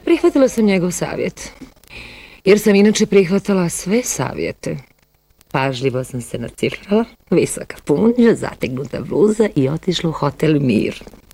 Prihvatila sam njegov savjet, jer sam inače prihvatala sve savjete. Pažljivo sam se nacifrala, visoka punđa, zategnuta bluza i otišla u hotel Mir.